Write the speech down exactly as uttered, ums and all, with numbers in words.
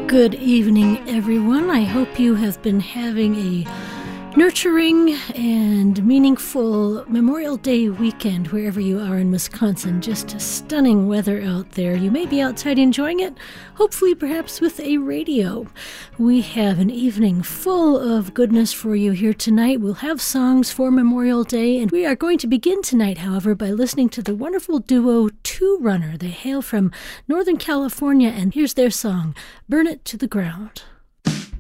Good evening, everyone. I hope you have been having a nurturing and meaningful Memorial Day weekend wherever you are in Wisconsin. Just stunning weather out there. You may be outside enjoying it, hopefully perhaps with a radio. We have an evening full of goodness for you here tonight. We'll have songs for Memorial Day, and we are going to begin tonight, however, by listening to the wonderful duo Two Runner. They hail from Northern California, and here's their song, Burn It to the Ground.